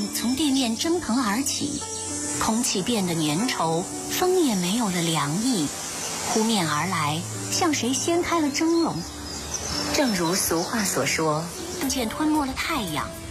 从地面蒸腾而起，空气变得粘稠，风也没有了凉意，扑面而来，向谁掀开了蒸笼。正如俗话所说，见吞没了太阳，